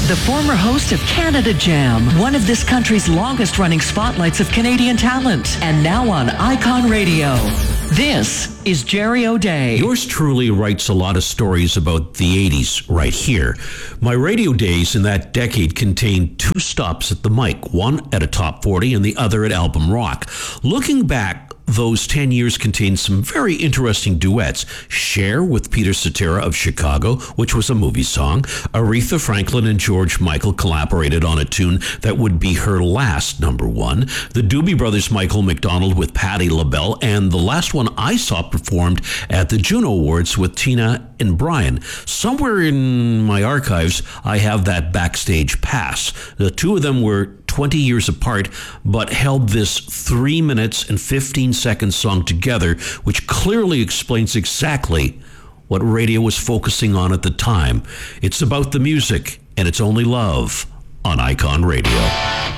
the former host of Canada Jam, one of this country's longest-running spotlights of Canadian talent, and now on Icon Radio. This is Jerry O'Day. Yours truly writes a lot of stories about the 80s right here. My radio days in that decade contained two stops at the mic, one at a top 40 and the other at Album Rock. Looking back, those 10 years contained some very interesting duets. Cher with Peter Cetera of Chicago, which was a movie song. Aretha Franklin and George Michael collaborated on a tune that would be her last number one. The Doobie Brothers' Michael McDonald with Patti LaBelle, and the last one I saw performed at the Juno Awards with Tina and Brian. Somewhere in my archives, I have that backstage pass. The two of them were 20 years apart, but held this 3 minutes and 15 second song together, which clearly explains exactly what radio was focusing on at the time. It's about the music, and it's only love on Icon Radio.